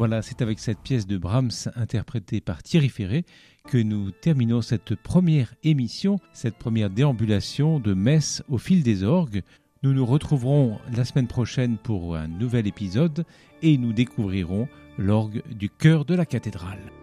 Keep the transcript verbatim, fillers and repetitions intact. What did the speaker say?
Voilà, c'est avec cette pièce de Brahms interprétée par Thierry Ferré que nous terminons cette première émission, cette première déambulation de Metz au fil des orgues. Nous nous retrouverons la semaine prochaine pour un nouvel épisode et nous découvrirons l'orgue du chœur de la cathédrale.